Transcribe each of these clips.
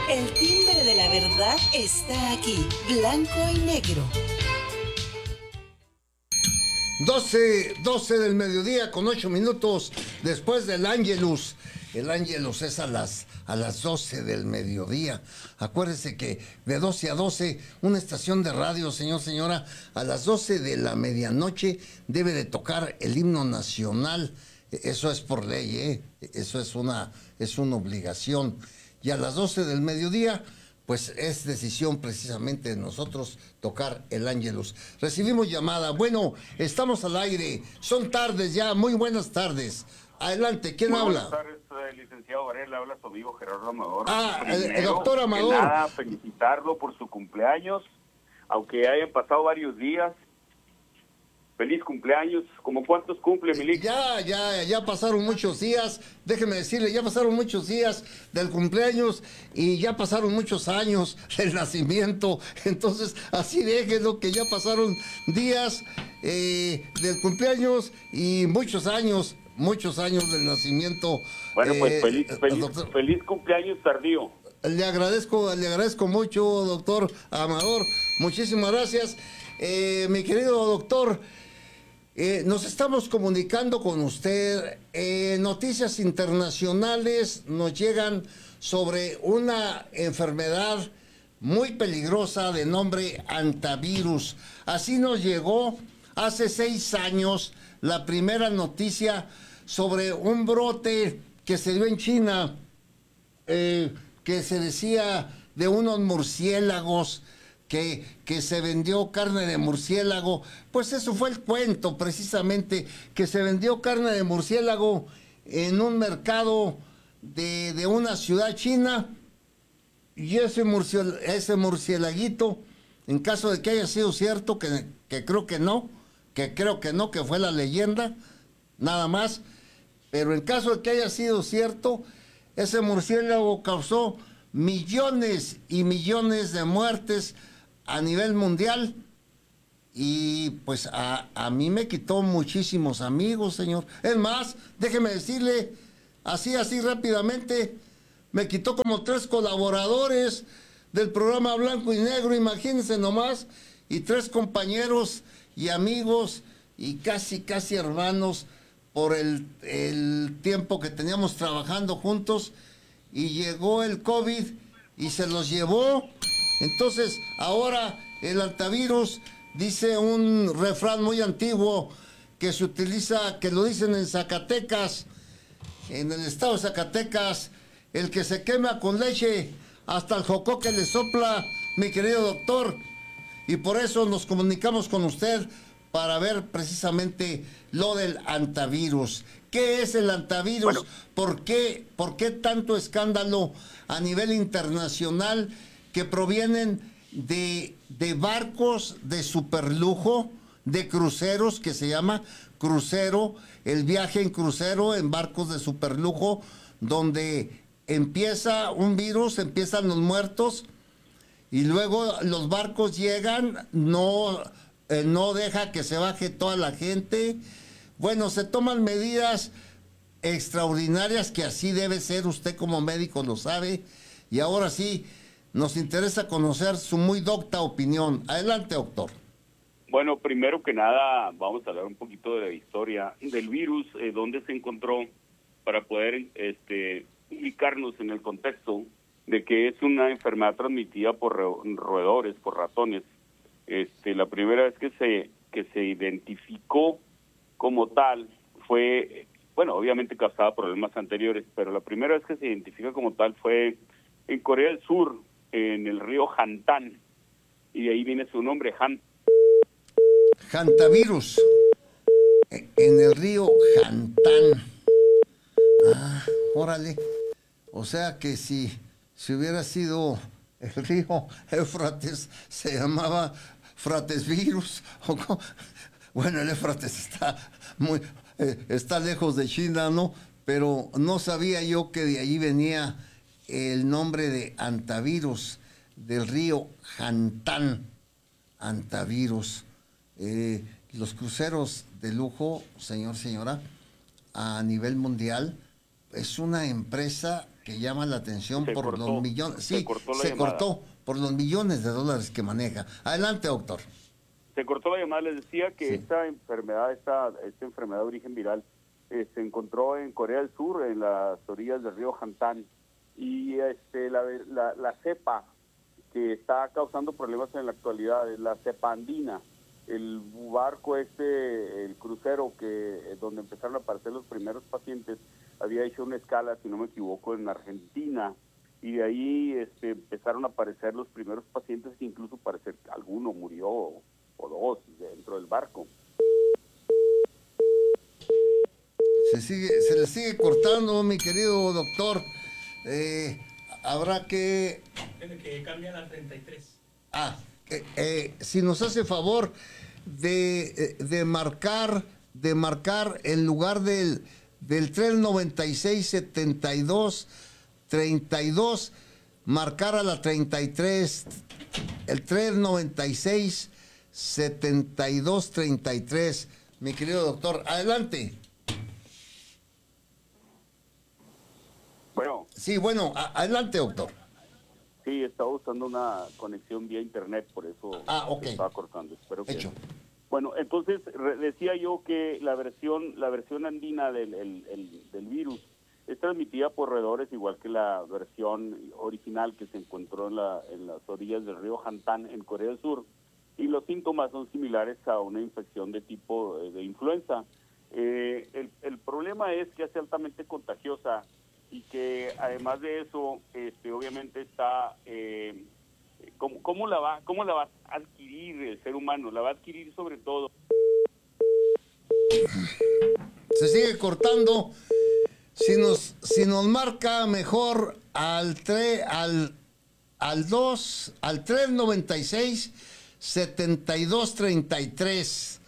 El timbre de la verdad está aquí, blanco y negro. 12 del mediodía con 8 minutos después del Ángelus. El Ángelus es a las 12 del mediodía. Acuérdese que de 12 a 12, una estación de radio, señor, señora, a las 12 de la medianoche debe de tocar el himno nacional. Eso es por ley, ¿eh? Eso es una obligación. Y a las 12 del mediodía, pues es decisión precisamente de nosotros tocar el Ángelus. Recibimos llamada. Bueno, estamos al aire. Son tardes ya. Muy buenas tardes. Adelante, ¿quién habla? Buenas tardes, licenciado Varela. Habla su amigo Gerardo Amador. El doctor Amador. Que nada, felicitarlo por su cumpleaños. Aunque hayan pasado varios días. Feliz cumpleaños. ¿Cómo cuántos cumple, Milik? Ya pasaron muchos días. Déjeme decirle, ya pasaron muchos días del cumpleaños y ya pasaron muchos años del nacimiento. Entonces, así déjenlo, que ya pasaron días del cumpleaños y muchos años del nacimiento. Bueno, pues feliz cumpleaños tardío. Le agradezco mucho, doctor Amador. Muchísimas gracias. Mi querido doctor, nos estamos comunicando con usted. Noticias internacionales nos llegan sobre una enfermedad muy peligrosa de nombre hantavirus. Así nos llegó hace 6 años la primera noticia sobre un brote que se dio en China, que se decía de unos murciélagos, que se vendió carne de murciélago. Pues eso fue el cuento, precisamente, que se vendió carne de murciélago en un mercado de una ciudad china, y ese murciélaguito, en caso de que haya sido cierto, que creo que no, que fue la leyenda, nada más, pero en caso de que haya sido cierto, ese murciélago causó millones y millones de muertes a nivel mundial, y pues a mí me quitó muchísimos amigos, señor. Es más, déjeme decirle, así rápidamente, me quitó como 3 colaboradores del programa Blanco y Negro, imagínense nomás, y 3 compañeros y amigos y casi hermanos por el tiempo que teníamos trabajando juntos, y llegó el COVID y se los llevó. Entonces, ahora el hantavirus, dice un refrán muy antiguo que se utiliza, que lo dicen en Zacatecas, en el estado de Zacatecas: el que se quema con leche, hasta el jocoque le sopla, mi querido doctor. Y por eso nos comunicamos con usted para ver precisamente lo del hantavirus. ¿Qué es el hantavirus? Bueno, ¿Por qué tanto escándalo a nivel internacional, que provienen de barcos de superlujo, de cruceros, que se llama crucero, el viaje en crucero, en barcos de superlujo, donde empieza un virus, empiezan los muertos, y luego los barcos llegan, no deja que se baje toda la gente? Bueno, se toman medidas extraordinarias, que así debe ser, usted como médico lo sabe, y ahora sí, nos interesa conocer su muy docta opinión. Adelante, doctor. Bueno, primero que nada, vamos a hablar un poquito de la historia del virus, dónde se encontró, para poder ubicarnos en el contexto de que es una enfermedad transmitida por roedores, por ratones. La primera vez que se identificó como tal fue, bueno, obviamente causaba problemas anteriores, pero la primera vez que se identifica como tal fue en Corea del Sur, en el río Hantan, y de ahí viene su nombre, hantavirus, en el río Hantan. Órale. O sea que si hubiera sido el río Éufrates, se llamaba Fratesvirus. Bueno, el Éufrates está lejos de China, ¿no? Pero no sabía yo que de allí venía el nombre de hantavirus, del río Hantan. Hantavirus. Los cruceros de lujo, señora, a nivel mundial, es una empresa que llama la atención Se por cortó, los millones. Sí, se cortó la se llamada. cortó por los millones de dólares que maneja. Adelante, doctor. Se cortó la llamada, les decía que Sí. esta enfermedad de origen viral se encontró en Corea del Sur, en las orillas del río Hantan, y la cepa que está causando problemas en la actualidad es la cepa andina. El barco el crucero donde empezaron a aparecer los primeros pacientes, había hecho una escala, si no me equivoco, en Argentina, y de ahí empezaron a aparecer los primeros pacientes, que incluso parece que alguno murió o dos dentro del barco. Se le sigue cortando, mi querido doctor. Habrá que... Tiene que cambiar a 33. Si nos hace favor de marcar en lugar del 396-72-32, marcar a la 33, el 396-72-33. Mi querido doctor, adelante. Bueno, Sí, bueno, adelante, doctor. sí, estaba usando una conexión vía internet, por eso Ok. se estaba cortando. Espero que... Hecho. Bueno, entonces decía yo que la versión andina del virus es transmitida por roedores, igual que la versión original que se encontró en las orillas del río Hantan en Corea del Sur, y los síntomas son similares a una infección de tipo de influenza. El problema es que es altamente contagiosa y que además de eso, obviamente está... ¿Cómo la va a adquirir el ser humano? La va a adquirir sobre todo... Se sigue cortando. Si nos marca mejor al 396 7233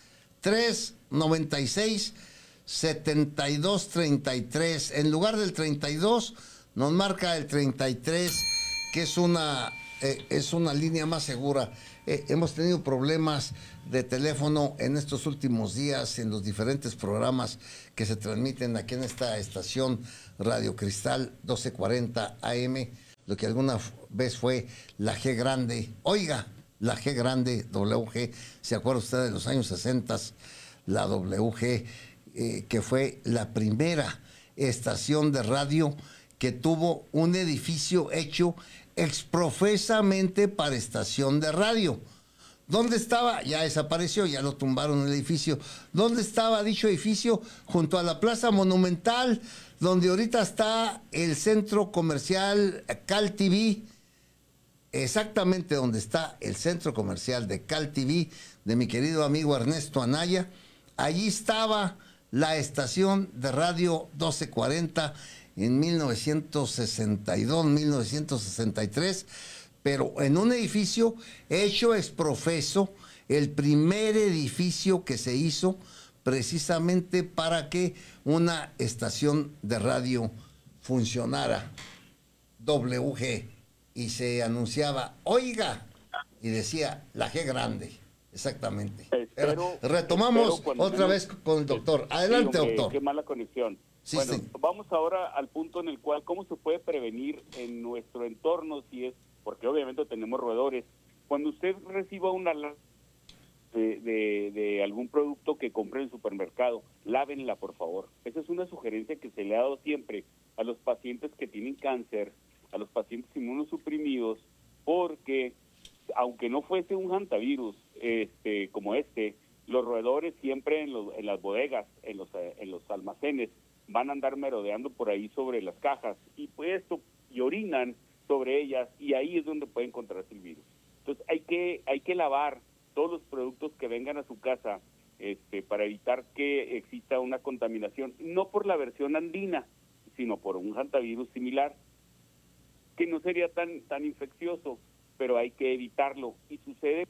396 7233 en lugar del 32 nos marca el 33, que es una línea más segura. Hemos tenido problemas de teléfono en estos últimos días en los diferentes programas que se transmiten aquí en esta estación Radio Cristal 1240 AM, lo que alguna vez fue la G grande. Oiga, la G grande, WG, ¿se acuerda usted de los años 60? La WG, que fue la primera estación de radio que tuvo un edificio hecho exprofesamente para estación de radio. ¿Dónde estaba? Ya desapareció, ya lo tumbaron el edificio. ¿Dónde estaba dicho edificio? Junto a la Plaza Monumental, donde ahorita está el centro comercial Cal TV. Exactamente donde está el centro comercial de Cal TV, de mi querido amigo Ernesto Anaya. Allí estaba la estación de radio 1240 en 1962, 1963, pero en un edificio hecho exprofeso, el primer edificio que se hizo precisamente para que una estación de radio funcionara, WG, y se anunciaba, oiga, y decía la G grande, exactamente. Retomamos otra vez con el doctor. Adelante, sí, hombre, doctor. Qué mala conexión. Sí, bueno, sí. Vamos ahora al punto en el cual cómo se puede prevenir en nuestro entorno, si es, porque obviamente tenemos roedores. Cuando usted reciba una de algún producto que compre en el supermercado, lávenla, por favor. Esa es una sugerencia que se le ha dado siempre a los pacientes que tienen cáncer, a los pacientes inmunosuprimidos, porque aunque no fuese un hantavirus como los roedores siempre en las bodegas, en los almacenes, van a andar merodeando por ahí sobre las cajas y orinan sobre ellas, y ahí es donde puede encontrarse el virus. Entonces hay que lavar todos los productos que vengan a su casa para evitar que exista una contaminación, no por la versión andina, sino por un hantavirus similar, que no sería tan infeccioso, pero hay que evitarlo. Y sucede...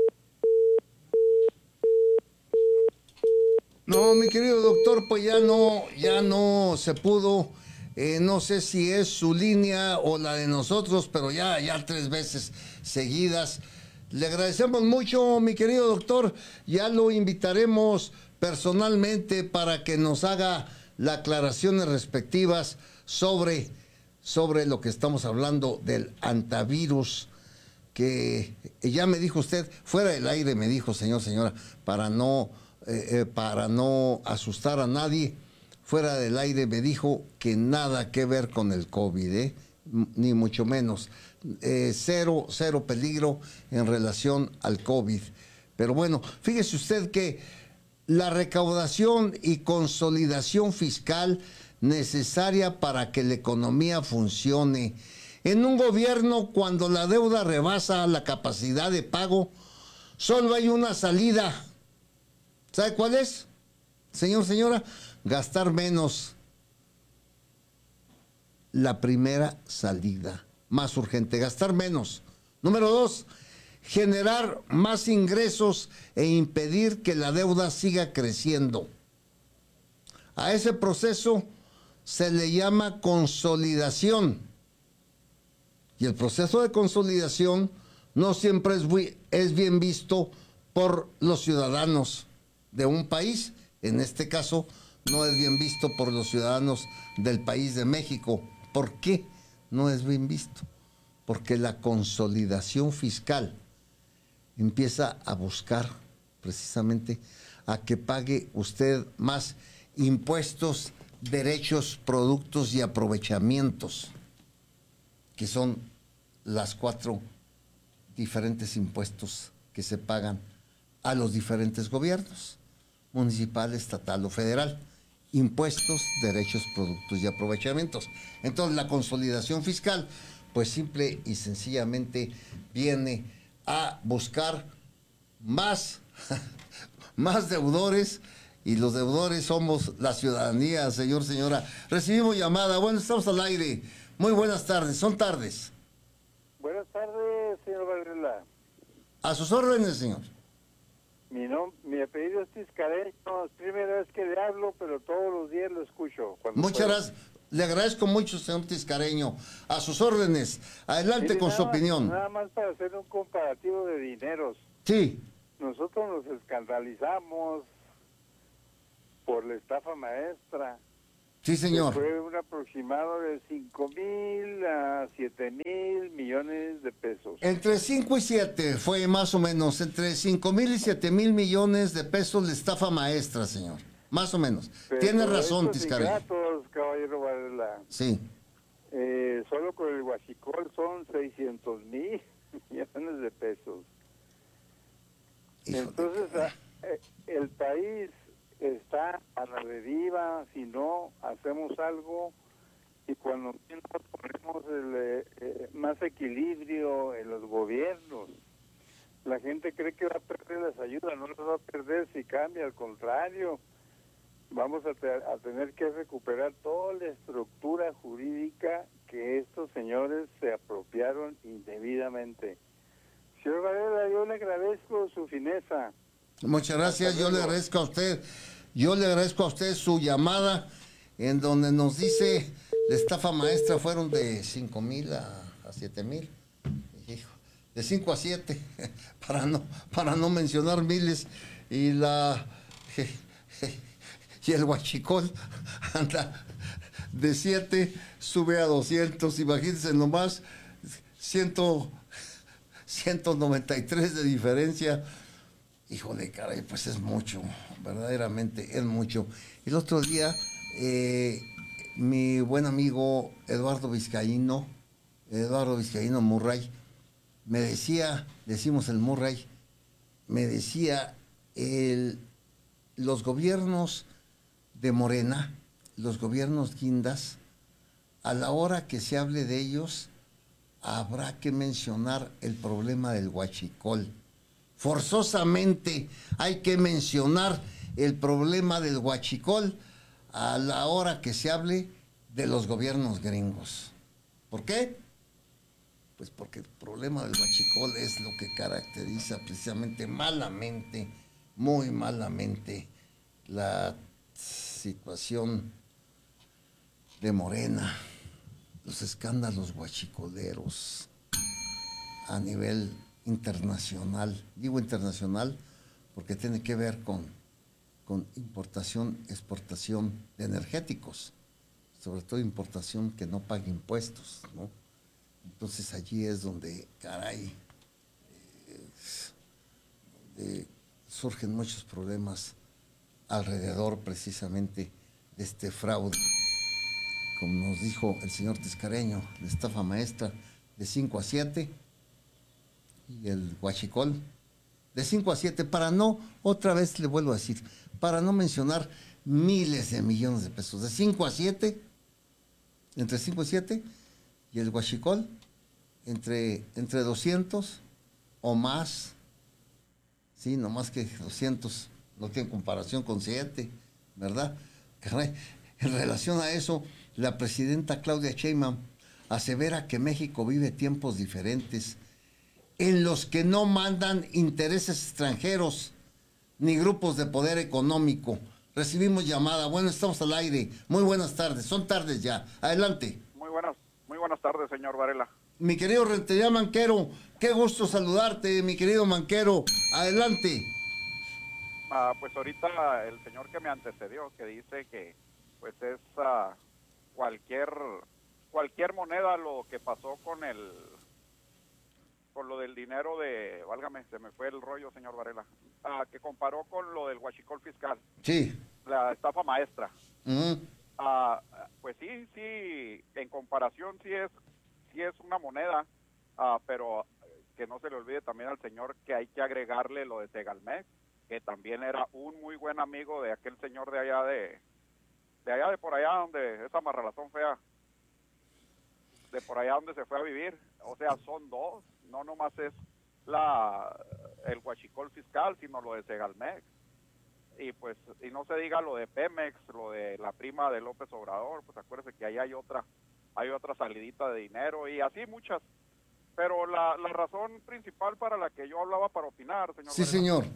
No, mi querido doctor, pues ya no se pudo. No sé si es su línea o la de nosotros, pero ya 3 veces seguidas. Le agradecemos mucho, mi querido doctor. Ya lo invitaremos personalmente para que nos haga las aclaraciones respectivas sobre sobre lo que estamos hablando del antivirus, que ya me dijo usted, fuera del aire me dijo, señora, para no asustar a nadie, fuera del aire me dijo que nada que ver con el COVID, ni mucho menos. Cero peligro en relación al COVID. Pero bueno, fíjese usted que la recaudación y consolidación fiscal necesaria para que la economía funcione. En un gobierno, cuando la deuda rebasa la capacidad de pago, solo hay una salida. ¿Sabe cuál es? Señora, gastar menos. La primera salida, más urgente, gastar menos. Número 2, generar más ingresos e impedir que la deuda siga creciendo. A ese proceso se le llama consolidación. Y el proceso de consolidación no siempre es bien visto por los ciudadanos de un país. En este caso, no es bien visto por los ciudadanos del país de México. ¿Por qué no es bien visto? Porque la consolidación fiscal empieza a buscar precisamente a que pague usted más impuestos, derechos, productos y aprovechamientos, que son las 4 diferentes impuestos que se pagan a los diferentes gobiernos, municipal, estatal o federal. Impuestos, derechos, productos y aprovechamientos. Entonces la consolidación fiscal, pues simple y sencillamente viene a buscar más deudores, y los deudores somos la ciudadanía, señora. Recibimos llamada. Bueno, estamos al aire. Muy buenas tardes, son tardes. Buenas tardes, señor Varela. A sus órdenes, señor. Mi apellido es Tiscareño, es primera vez que le hablo, pero todos los días lo escucho. Muchas gracias, le agradezco mucho, señor Tiscareño. A sus órdenes, adelante con su opinión. Nada más para hacer un comparativo de dineros. Sí. Nosotros nos escandalizamos por la estafa maestra. Sí, señor. Fue un aproximado de 5,000 a 7,000 millones de pesos. Entre 5 y 7 fue más o menos, entre 5,000 y 7,000 millones de pesos la estafa maestra, señor. Más o menos. Pero tiene razón, Tiscareño. Caballero Varela. Sí. Solo con el huachicol son 600,000 millones de pesos. Híjole. Entonces, el país está a la deriva si no hacemos algo, y cuando ponemos más equilibrio en los gobiernos, la gente cree que va a perder las ayudas. No las va a perder si cambia, al contrario, vamos a tener que recuperar toda la estructura jurídica que estos señores se apropiaron indebidamente. Señor Varela, yo le agradezco su fineza. Muchas gracias, yo le agradezco a usted su llamada, en donde nos dice la estafa maestra fueron de 5,000 a 7,000, de 5 a 7, para no mencionar miles, y el huachicol anda de 7, sube a 200, imagínense nomás, 193 de diferencia. Híjole, caray, pues es mucho, verdaderamente es mucho. El otro día, mi buen amigo Eduardo Vizcaíno Murray, me decía, decimos el Murray, me decía, los gobiernos de Morena, los gobiernos guindas, a la hora que se hable de ellos, habrá que mencionar el problema del huachicol. Forzosamente hay que mencionar el problema del huachicol a la hora que se hable de los gobiernos gringos. ¿Por qué? Pues porque el problema del huachicol es lo que caracteriza precisamente malamente, muy malamente, la situación de Morena, los escándalos huachicoleros a nivel internacional. Digo internacional porque tiene que ver con importación, exportación de energéticos. sobre todo importación, que no pague impuestos, ¿no? Entonces allí es donde, caray, surgen muchos problemas alrededor precisamente de este fraude. Como nos dijo el señor Tiscareño, la estafa maestra de 5 a 7 y el huachicol de 5 a 7, para no, otra vez le vuelvo a decir, para no mencionar miles de millones de pesos, de 5 a 7, entre 5 y 7, y el huachicol entre 200 o más, sí, no más que 200, no tiene comparación con 7, ¿verdad? Caray, en relación a eso, la presidenta Claudia Sheinbaum asevera que México vive tiempos diferentes en los que no mandan intereses extranjeros ni grupos de poder económico. Recibimos llamada. Bueno, estamos al aire. Muy buenas tardes. Son tardes ya. Adelante. Muy buenas tardes, señor Varela. Mi querido Rentería Manquero, qué gusto saludarte, mi querido Manquero. Adelante. Pues ahorita el señor que me antecedió, que dice que pues es cualquier moneda lo que pasó con lo del dinero de, válgame, se me fue el rollo, señor Varela, que comparó con lo del huachicol fiscal. Sí. La estafa maestra. Uh-huh. Pues sí, en comparación sí es una moneda, pero que no se le olvide también al señor que hay que agregarle lo de Segalmex, que también era un muy buen amigo de aquel señor de allá de por allá donde esa marralazón fea, de por allá donde se fue a vivir. O sea, son dos, no nomás es el huachicol fiscal, sino lo de Segalmex. Y pues, y no se diga lo de Pemex, lo de la prima de López Obrador, pues acuérdese que ahí hay otra salidita de dinero y así muchas. Pero la razón principal para la que yo hablaba para opinar, señor. Sí, Varela, señor.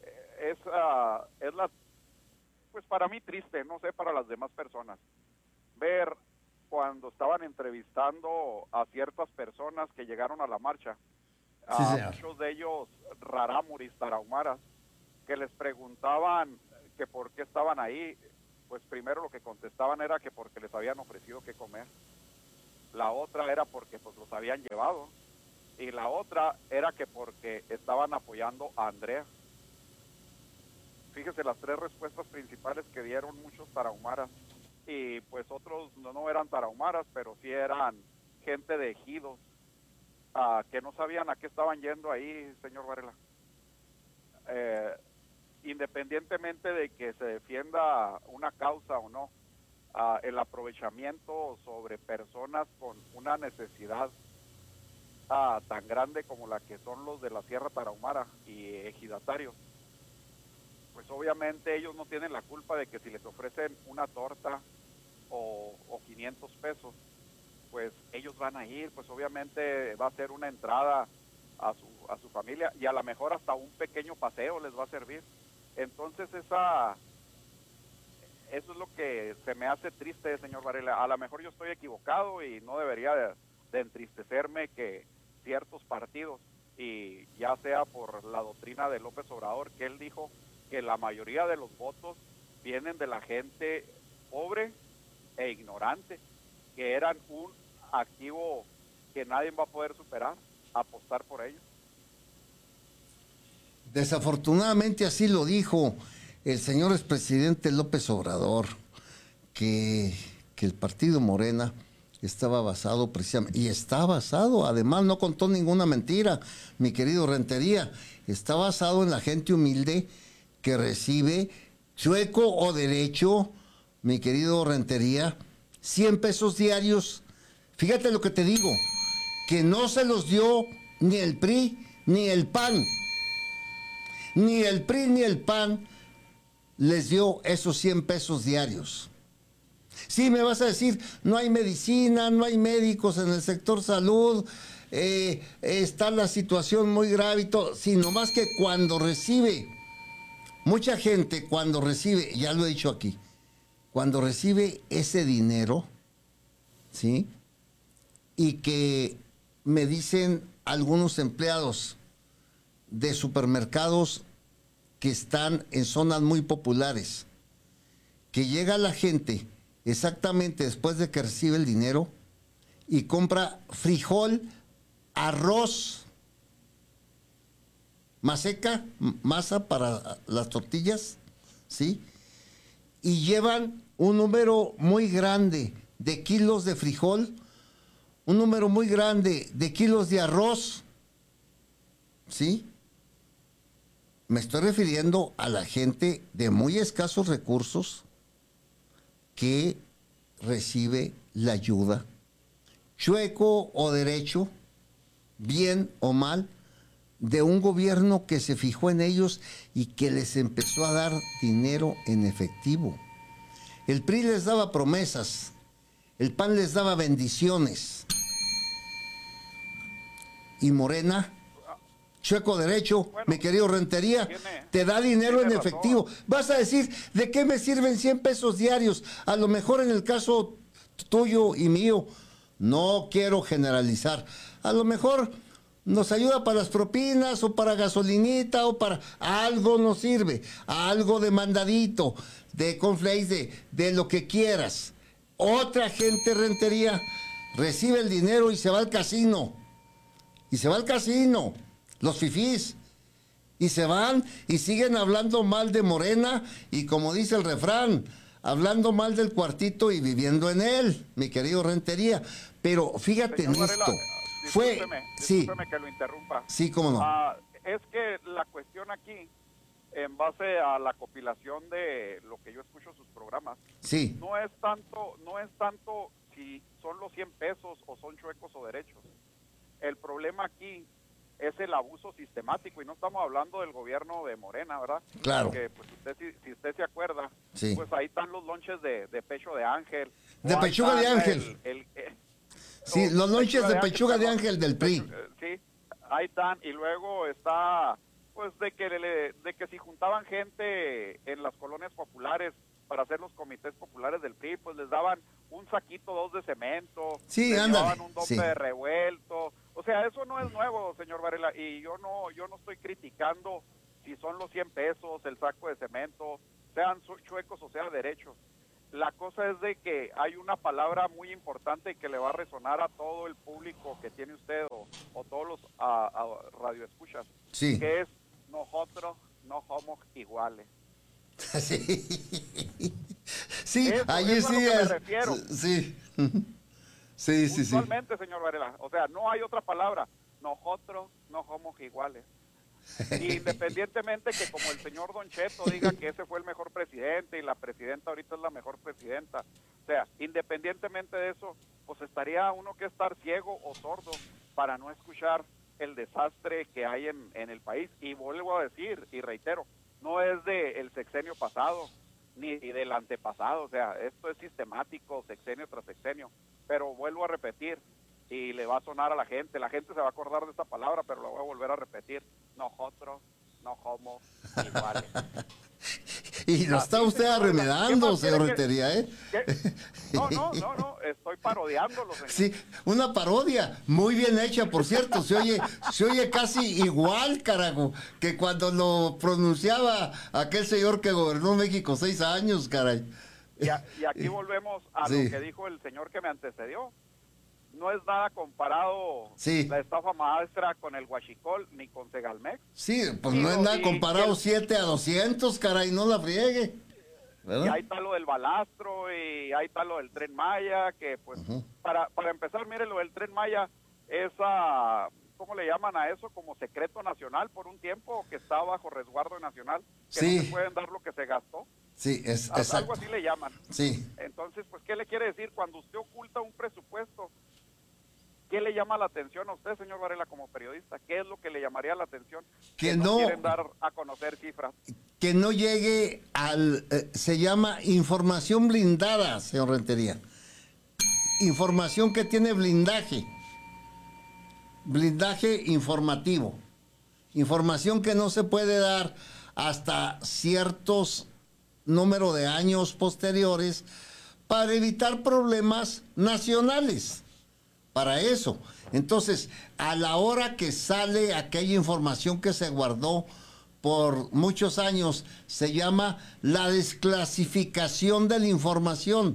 es pues para mí triste, no sé, para las demás personas, ver cuando estaban entrevistando a ciertas personas que llegaron a la marcha, Sí, señor. muchos de ellos rarámuris, tarahumaras, que les preguntaban que por qué estaban ahí. Pues primero lo que contestaban era que porque les habían ofrecido qué comer, la otra era porque pues los habían llevado, y la otra era que porque estaban apoyando a Andrea. Fíjese las tres respuestas principales que dieron muchos tarahumaras, y pues otros no eran tarahumaras, pero sí eran gente de ejidos, que no sabían a qué estaban yendo ahí, señor Varela. Independientemente de que se defienda una causa o no, el aprovechamiento sobre personas con una necesidad tan grande como la que son los de la Sierra Tarahumara y ejidatarios, pues obviamente ellos no tienen la culpa de que si les ofrecen una torta o 500 pesos, pues ellos van a ir, pues obviamente va a ser una entrada a su familia, y a lo mejor hasta un pequeño paseo les va a servir. Entonces eso es lo que se me hace triste, señor Varela. A lo mejor yo estoy equivocado y no debería de entristecerme que ciertos partidos, y ya sea por la doctrina de López Obrador, que él dijo que la mayoría de los votos vienen de la gente pobre e ignorante, que eran un activo que nadie va a poder superar, apostar por ellos. Desafortunadamente así lo dijo el señor expresidente López Obrador, que el partido Morena estaba basado precisamente, y está basado, además no contó ninguna mentira, mi querido Rentería, está basado en la gente humilde que recibe, chueco o derecho, mi querido Rentería, 100 pesos diarios. Fíjate lo que te digo, que no se los dio ni el PRI ni el PAN. Ni el PRI ni el PAN les dio esos 100 pesos diarios. Sí, me vas a decir, no hay medicina, no hay médicos en el sector salud, está la situación muy grave y todo, sino más que cuando recibe, mucha gente cuando recibe, ya lo he dicho aquí, cuando recibe ese dinero, ¿sí? Y que me dicen algunos empleados de supermercados que están en zonas muy populares, que llega la gente exactamente después de que recibe el dinero y compra frijol, arroz, maseca, masa para las tortillas, ¿sí? Y llevan un número muy grande de kilos de frijol, un número muy grande de kilos de arroz, ¿sí? Me estoy refiriendo a la gente de muy escasos recursos que recibe la ayuda, chueco o derecho, bien o mal, de un gobierno que se fijó en ellos y que les empezó a dar dinero en efectivo. El PRI les daba promesas, el PAN les daba bendiciones. Y Morena, chueco derecho, Bueno, mi querido Rentería, te da dinero en tiene efectivo. razón. Vas a decir, ¿de qué me sirven 100 pesos diarios? A lo mejor en el caso tuyo y mío, no quiero generalizar. A lo mejor nos ayuda para las propinas o para gasolinita o para algo nos sirve, algo de mandadito, de cornflakes, de lo que quieras. Otra gente, Rentería, recibe el dinero y se va al casino. Y se va al casino, los fifís. Y se van y siguen hablando mal de Morena y como dice el refrán, hablando mal del cuartito y viviendo en él, mi querido Rentería. Pero fíjate en Señor esto. Varela, discúlpeme que lo interrumpa. Sí, cómo no. Es que la cuestión aquí, en base a la compilación de lo que yo escucho sus programas, Sí, no es tanto si son los 100 pesos o son chuecos o derechos. El problema aquí es el abuso sistemático y no estamos hablando del gobierno de Morena, ¿verdad? Claro. Porque pues, si usted se acuerda, Sí. pues ahí están los lonches de pecho de ángel. De O ahí pechuga de están ángel. sí, los lonches de pechuga de perdón. ángel del PRI. Sí, ahí están. Y luego está, pues, de que si juntaban gente en las colonias populares para hacer los comités populares del PRI, pues les daban un saquito, 2 de cemento, Sí, les ándale, daban un dope sí. de revuelto. O sea, eso no es nuevo, señor Varela, y yo no estoy criticando si son los 100 pesos, el saco de cemento, sean chuecos o sean derechos. La cosa es de que hay una palabra muy importante que le va a resonar a todo el público que tiene usted o todos los radioescuchas, Sí. que es nosotros no somos iguales. Sí, sí, Eso, allí eso es a sí lo que me es. refiero. Sí. Sí, sí, sí. Puntualmente, señor Varela, o sea, no hay otra palabra. Nosotros no somos iguales. Y independientemente que como el señor Don Cheto diga que ese fue el mejor presidente y la presidenta ahorita es la mejor presidenta, o sea, independientemente de eso, pues estaría uno que estar ciego o sordo para no escuchar el desastre que hay en el país. Y vuelvo a decir y reitero, no es del sexenio pasado ni del antepasado, o sea, esto es sistemático, sexenio tras sexenio, pero vuelvo a repetir y le va a sonar a la gente se va a acordar de esta palabra, pero la voy a volver a repetir, nosotros no somos iguales. Y lo está usted arremedando, señor Rentería, ¿eh? No, estoy parodiándolo, señor. Sí, una parodia, muy bien hecha, por cierto, se oye casi igual, carajo, que cuando lo pronunciaba aquel señor que gobernó México 6 años, caray. Y aquí volvemos a Sí. lo que dijo el señor que me antecedió. No es nada comparado Sí. la estafa maestra con el huachicol ni con Segalmex. Sí, pues Y no es lo- nada y- comparado y el- 7 a 200, caray, no la friegue. Y ¿Verdad? ahí está lo del balastro y ahí está lo del Tren Maya, que pues para empezar, mire, lo del Tren Maya es, ¿cómo le llaman a eso? Como secreto nacional por un tiempo, que está bajo resguardo nacional, que Sí. no se pueden dar lo que se gastó. Sí, es Algo exacto. así le llaman. Sí, Entonces, pues, ¿qué le quiere decir? Cuando usted oculta un presupuesto, ¿qué le llama la atención a usted, señor Varela, como periodista? ¿Qué es lo que le llamaría la atención? Que no- quieren dar a conocer cifras. que no llegue al... se llama información blindada, señor Rentería. Información que tiene blindaje. Blindaje informativo. Información que no se puede dar hasta ciertos número de años posteriores para evitar problemas nacionales. Para eso. Entonces, a la hora que sale aquella información que se guardó por muchos años, se llama la desclasificación de la información.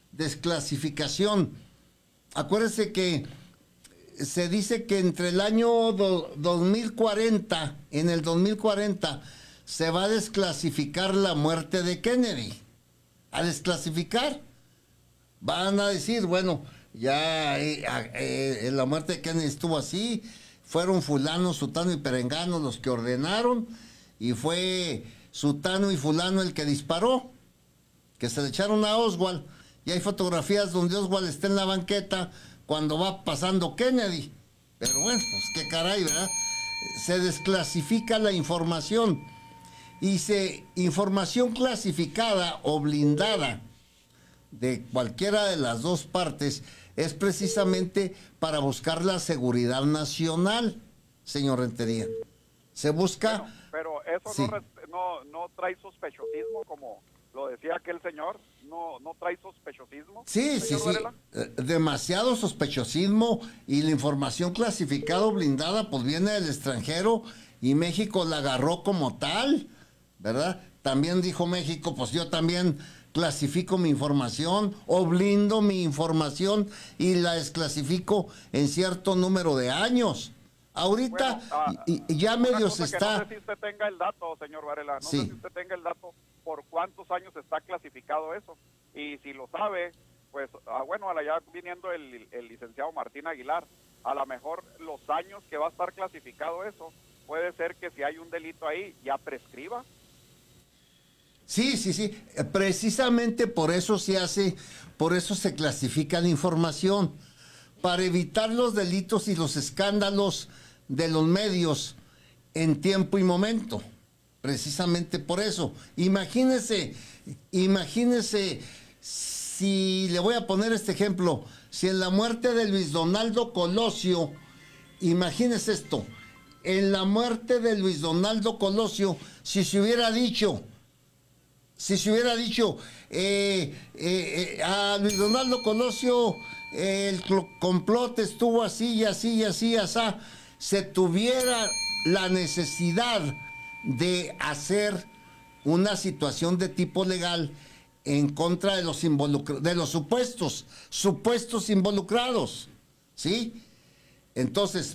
desclasificación. Acuérdese que se dice que entre el año 2040, en el 2040, se va a desclasificar la muerte de Kennedy. A desclasificar. Van a decir, bueno, ya la muerte de Kennedy estuvo así, fueron fulano, sutano y perengano los que ordenaron, y fue sutano y fulano el que disparó, que se le echaron a Oswald, y hay fotografías donde Oswald está en la banqueta cuando va pasando Kennedy. Pero bueno, pues qué caray, ¿verdad? Se desclasifica la información. Y información clasificada o blindada de cualquiera de las dos partes es precisamente para buscar la seguridad nacional, señor Rentería. Se busca... Pero eso sí. no trae sospechosismo, como lo decía aquel señor, no trae sospechosismo. Sí, Varela. Demasiado sospechosismo, y la información clasificada o blindada pues viene del extranjero y México la agarró como tal, ¿verdad? También dijo México, pues yo también clasifico mi información o blindo mi información y la desclasifico en cierto número de años. Ahorita ya medio se está... No sé si usted tenga el dato, señor Varela, no Sí. sé si usted tenga el dato por cuántos años está clasificado eso. Y si lo sabe, pues, bueno, allá viniendo el licenciado Martín Aguilar, a lo mejor los años que va a estar clasificado eso, puede ser que si hay un delito ahí, ya prescriba. Sí. Precisamente por eso por eso se clasifica la información, para evitar los delitos y los escándalos de los medios en tiempo y momento. Precisamente por eso. Imagínese si le voy a poner este ejemplo, si en la muerte de Luis Donaldo Colosio, imagínese esto, en la muerte de Luis Donaldo Colosio, si se hubiera dicho a Luis Donaldo Colosio el complot estuvo así y así y así y así, se tuviera la necesidad de hacer una situación de tipo legal en contra de los supuestos involucrados, ¿sí? Entonces,